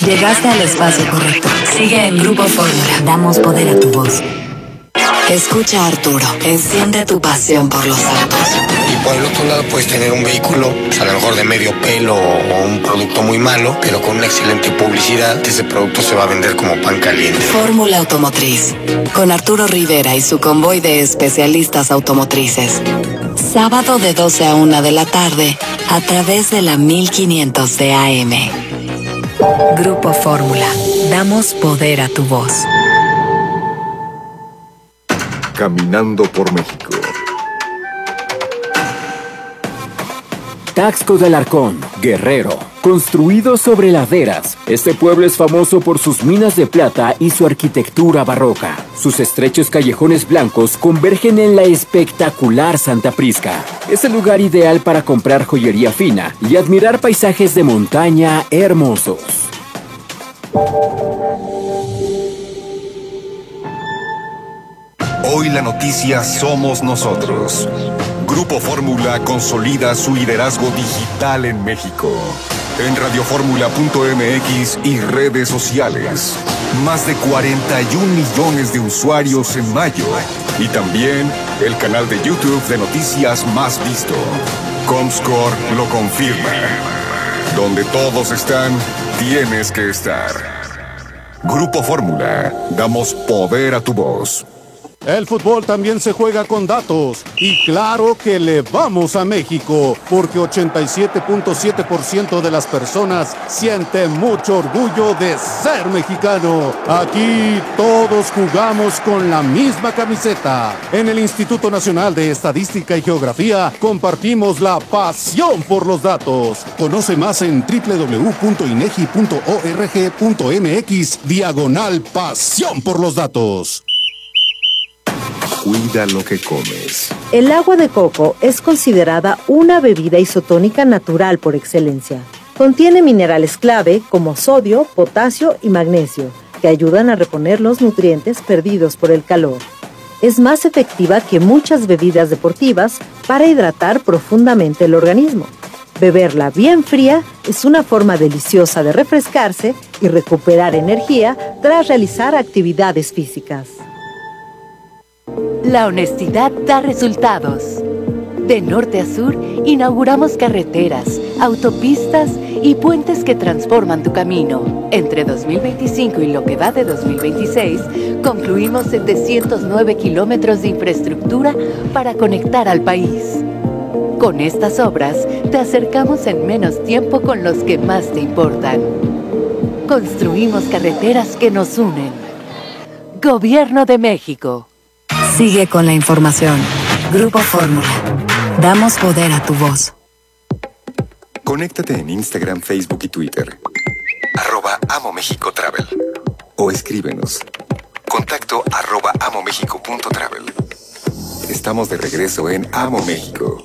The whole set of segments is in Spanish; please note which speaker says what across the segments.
Speaker 1: Llegaste al espacio correcto. Sigue en Grupo Fórmula. Damos poder a tu voz. Escucha a Arturo. Enciende tu pasión por los autos.
Speaker 2: Y por el otro lado puedes tener un vehículo, a lo mejor de medio pelo o un producto muy malo, pero con una excelente publicidad. Ese producto se va a vender como pan caliente.
Speaker 1: Fórmula Automotriz. Con Arturo Rivera y su convoy de especialistas automotrices. Sábado de 12 a 1 de la tarde, a través de la 1500 de AM. Grupo Fórmula. Damos poder a tu voz.
Speaker 3: Caminando por México.
Speaker 4: Taxco de Alarcón, Guerrero. Construido sobre laderas, este pueblo es famoso por sus minas de plata y su arquitectura barroca. Sus estrechos callejones blancos convergen en la espectacular Santa Prisca. Es el lugar ideal para comprar joyería fina y admirar paisajes de montaña hermosos.
Speaker 3: Hoy la noticia somos nosotros. Grupo Fórmula consolida su liderazgo digital en México. En radioformula.mx y redes sociales. Más de 41 millones de usuarios en mayo. Y también el canal de YouTube de noticias más visto. Comscore lo confirma. Donde todos están, tienes que estar. Grupo Fórmula. Damos poder a tu voz.
Speaker 5: El fútbol también se juega con datos y claro que le vamos a México porque 87.7% de las personas siente mucho orgullo de ser mexicano. Aquí todos jugamos con la misma camiseta. En el Instituto Nacional de Estadística y Geografía compartimos la pasión por los datos. Conoce más en www.inegi.org.mx/pasión por los datos.
Speaker 3: Cuida lo que comes.
Speaker 6: El agua de coco es considerada una bebida isotónica natural por excelencia. Contiene minerales clave como sodio, potasio y magnesio, que ayudan a reponer los nutrientes perdidos por el calor. Es más efectiva que muchas bebidas deportivas para hidratar profundamente el organismo. Beberla bien fría es una forma deliciosa de refrescarse y recuperar energía tras realizar actividades físicas.
Speaker 7: La honestidad da resultados. De norte a sur, inauguramos carreteras, autopistas y puentes que transforman tu camino. Entre 2025 y lo que va de 2026, concluimos 709 kilómetros de infraestructura para conectar al país. Con estas obras, te acercamos en menos tiempo con los que más te importan. Construimos carreteras que nos unen. Gobierno de México.
Speaker 1: Sigue con la información. Grupo Fórmula. Damos poder a tu voz.
Speaker 3: Conéctate en Instagram, Facebook y Twitter. @AmoMéxicoTravel. O escríbenos. Contacto @amomexico.travel. Estamos de regreso en Amo México.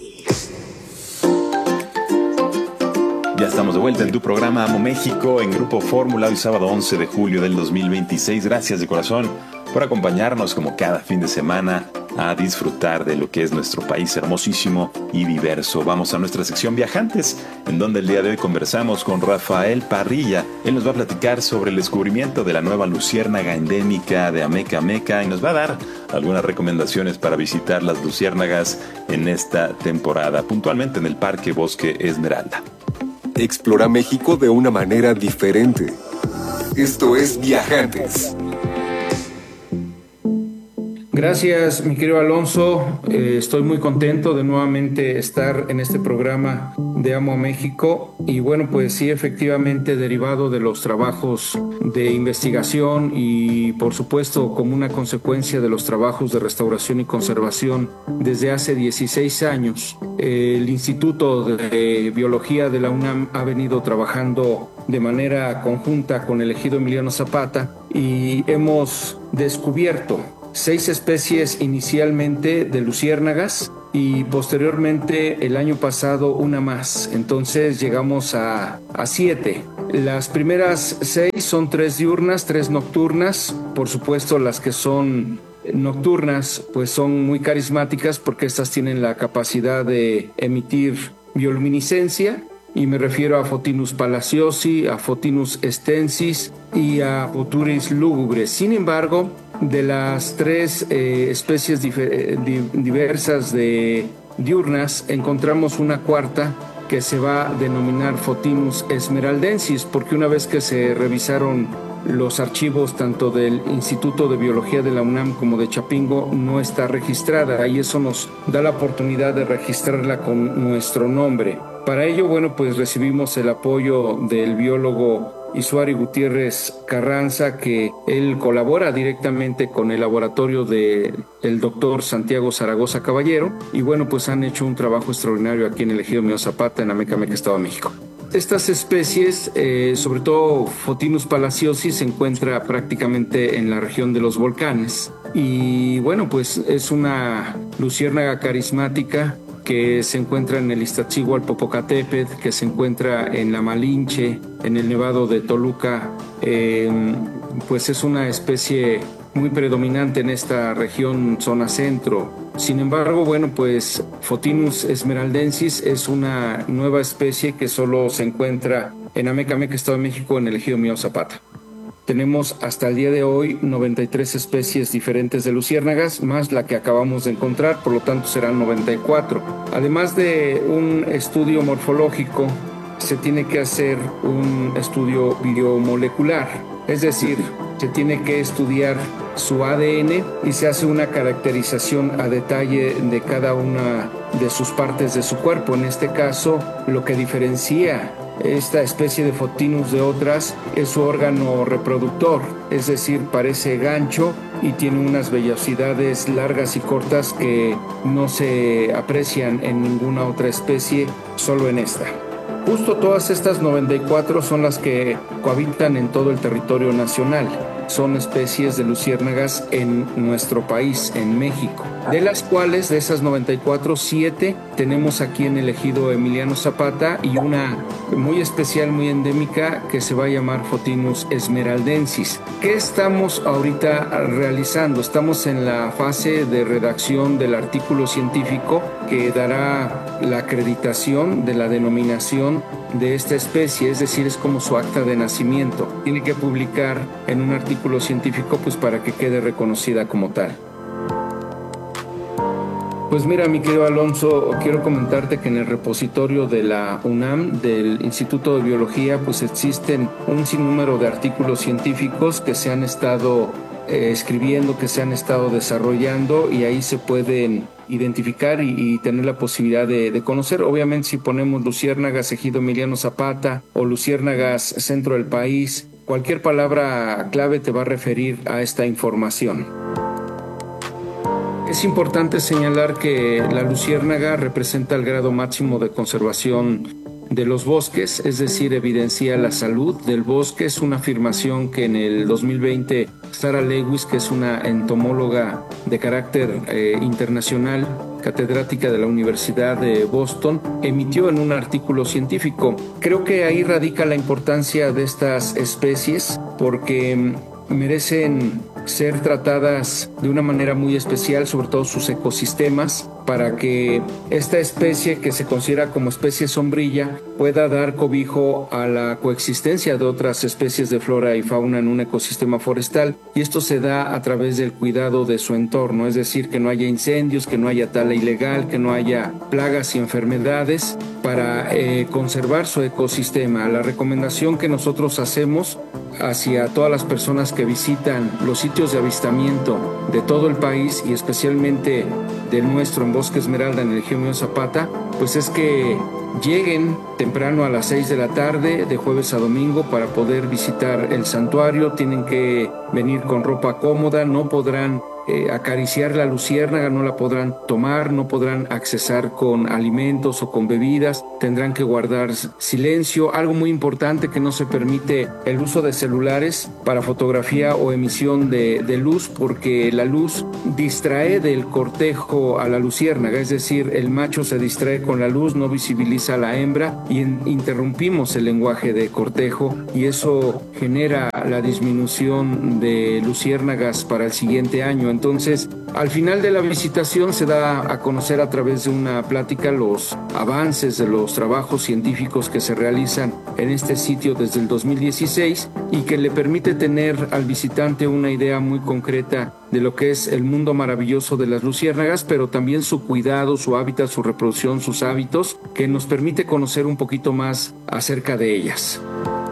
Speaker 8: Ya estamos de vuelta en tu programa Amo México en Grupo Fórmula, hoy sábado 11 de julio del 2026. Gracias de corazón por acompañarnos como cada fin de semana a disfrutar de lo que es nuestro país hermosísimo y diverso. Vamos a nuestra sección Viajantes, en donde el día de hoy conversamos con Rafael Parrilla. Él nos va a platicar sobre el descubrimiento de la nueva luciérnaga endémica de Ameca Meca y nos va a dar algunas recomendaciones para visitar las luciérnagas en esta temporada, puntualmente en el Parque Bosque Esmeralda.
Speaker 3: Explora México de una manera diferente. Esto es Viajantes.
Speaker 9: Gracias, mi querido Alonso. Estoy muy contento de nuevamente estar en este programa de Amo a México. Y bueno, pues sí, efectivamente, derivado de los trabajos de investigación y, por supuesto, como una consecuencia de los trabajos de restauración y conservación desde hace 16 años, el Instituto de Biología de la UNAM ha venido trabajando de manera conjunta con el Ejido Emiliano Zapata y hemos descubierto 6 especies inicialmente de luciérnagas y posteriormente el año pasado una más. Entonces llegamos a 7. Las primeras 6 son 3 diurnas, 3 nocturnas. Por supuesto, las que son nocturnas pues son muy carismáticas porque estas tienen la capacidad de emitir bioluminiscencia. y me refiero a Photinus palaciosi, a Photinus extensis y a Photuris lúgubre. Sin embargo, de las tres especies diversas de diurnas, encontramos una cuarta que se va a denominar Photinus esmeraldensis, porque una vez que se revisaron los archivos tanto del Instituto de Biología de la UNAM como de Chapingo, no está registrada, y eso nos da la oportunidad de registrarla con nuestro nombre. Para ello, bueno, pues recibimos el apoyo del biólogo Isuari Gutiérrez Carranza, que él colabora directamente con el laboratorio del doctor Santiago Zaragoza Caballero, y bueno, pues han hecho un trabajo extraordinario aquí en el Ejido Emiliano Zapata, en Amecameca, Estado de México. Estas especies, sobre todo Photinus palaciosi, se encuentra prácticamente en la región de los volcanes, y bueno, pues es una luciérnaga carismática que se encuentra en el Iztaccíhuatl Popocatépetl, que se encuentra en la Malinche, en el Nevado de Toluca. Pues es una especie muy predominante en esta región, zona centro. Sin embargo, bueno, pues Photinus esmeraldensis es una nueva especie que solo se encuentra en Amecameca, Estado de México, en el Ejido Emiliano Zapata. Tenemos hasta el día de hoy 93 especies diferentes de luciérnagas, más la que acabamos de encontrar, por lo tanto serán 94. Además de un estudio morfológico, se tiene que hacer un estudio biomolecular, es decir, se tiene que estudiar su ADN y se hace una caracterización a detalle de cada una de sus partes de su cuerpo. En este caso, lo que diferencia esta especie de Photinus de otras es su órgano reproductor, es decir, parece gancho y tiene unas vellosidades largas y cortas que no se aprecian en ninguna otra especie, solo en esta. Justo todas estas 94 son las que cohabitan en todo el territorio nacional. Son especies de luciérnagas en nuestro país, en México, de las cuales, de esas 94, 7 tenemos aquí en el Ejido Emiliano Zapata, y una muy especial, muy endémica, que se va a llamar Photinus esmeraldensis. ¿Qué estamos ahorita realizando? Estamos en la fase de redacción del artículo científico que dará la acreditación de la denominación de esta especie, es decir, es como su acta de nacimiento. Tiene que publicar en un artículo científico, pues para que quede reconocida como tal. Pues mira, mi querido Alonso, quiero comentarte que en el repositorio de la UNAM, del Instituto de Biología, pues existen un sinnúmero de artículos científicos que se han estado escribiendo, que se han estado desarrollando, y ahí se pueden identificar y tener la posibilidad de conocer. Obviamente, si ponemos luciérnagas Ejido Emiliano Zapata o luciérnagas centro del país, cualquier palabra clave te va a referir a esta información. Es importante señalar que la luciérnaga representa el grado máximo de conservación de los bosques, es decir, evidencia la salud del bosque. Es una afirmación que en el 2020 Sarah Lewis, que es una entomóloga de carácter internacional, catedrática de la Universidad de Boston, emitió en un artículo científico. Creo que ahí radica la importancia de estas especies, porque merecen ser tratadas de una manera muy especial, sobre todo sus ecosistemas, para que esta especie, que se considera como especie sombrilla, pueda dar cobijo a la coexistencia de otras especies de flora y fauna en un ecosistema forestal, y esto se da a través del cuidado de su entorno, es decir, que no haya incendios, que no haya tala ilegal, que no haya plagas y enfermedades, para conservar su ecosistema. La recomendación que nosotros hacemos hacia todas las personas que visitan los sitios de avistamiento de todo el país, y especialmente del nuestro en Bosque Esmeralda, en el Ejido Emiliano Zapata, pues es que lleguen temprano a las 6 de la tarde, de jueves a domingo, para poder visitar el santuario. Tienen que venir con ropa cómoda, no podrán acariciar la luciérnaga, no la podrán tomar, no podrán accesar con alimentos o con bebidas, tendrán que guardar silencio. Algo muy importante, que no se permite el uso de celulares para fotografía o emisión de luz, porque la luz distrae del cortejo a la luciérnaga, es decir, el macho se distrae con la luz, no visibiliza a la hembra y interrumpimos el lenguaje de cortejo, y eso genera la disminución de luciérnagas para el siguiente año. Entonces, Al final de la visitación se da a conocer a través de una plática los avances de los trabajos científicos que se realizan en este sitio desde el 2016 y que le permite tener al visitante una idea muy concreta de lo que es el mundo maravilloso de las luciérnagas, pero también su cuidado, su hábitat, su reproducción, sus hábitos, que nos permite conocer un poquito más acerca de ellas.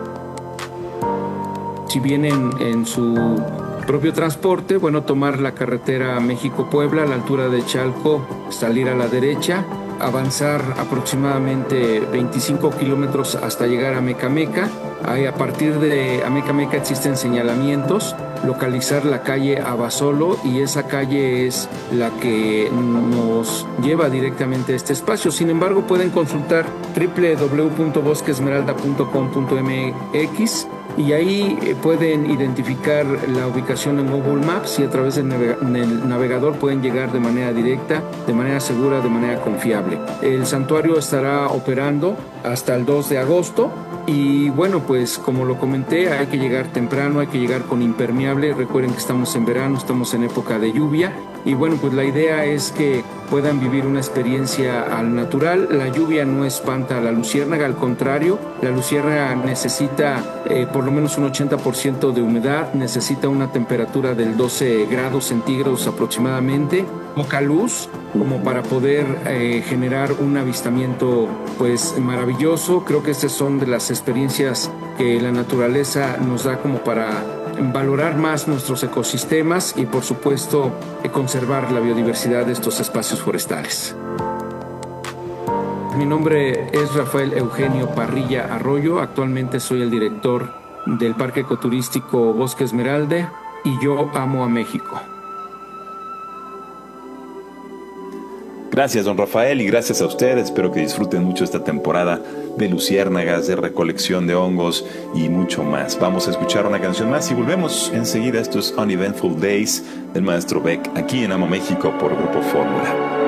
Speaker 9: Si vienen en su propio transporte, bueno, tomar la carretera México-Puebla a la altura de Chalco, salir a la derecha, avanzar aproximadamente 25 kilómetros hasta llegar a Mecameca. Ahí, a partir de Amecameca existen señalamientos, localizar la calle Abasolo, y esa calle es la que nos lleva directamente a este espacio. Sin embargo, pueden consultar www.bosquesmeralda.com.mx y ahí pueden identificar la ubicación en Google Maps, y a través del navegador pueden llegar de manera directa, de manera segura, de manera confiable. El santuario estará operando hasta el 2 de agosto. Y bueno, pues como lo comenté, hay que llegar temprano, hay que llegar con impermeable. Recuerden que estamos en verano, estamos en época de lluvia. Y bueno, pues la idea es que puedan vivir una experiencia al natural. La lluvia no espanta a la luciérnaga, al contrario, la luciérnaga necesita por lo menos un 80% de humedad, necesita una temperatura del 12 grados centígrados aproximadamente, poca luz, como para poder generar un avistamiento pues maravilloso. Creo que estas son de las experiencias que la naturaleza nos da como para valorar más nuestros ecosistemas y por supuesto conservar la biodiversidad de estos espacios forestales. Mi nombre es Rafael Eugenio Parrilla Arroyo, actualmente soy el director del Parque Ecoturístico Bosque Esmeralda y yo amo a México.
Speaker 8: Gracias, don Rafael, y gracias a ustedes. Espero que disfruten mucho esta temporada de luciérnagas, de recolección de hongos y mucho más. Vamos a escuchar una canción más y volvemos enseguida. Estos Uneventful Days del maestro Beck, aquí en Amo México por Grupo Fórmula.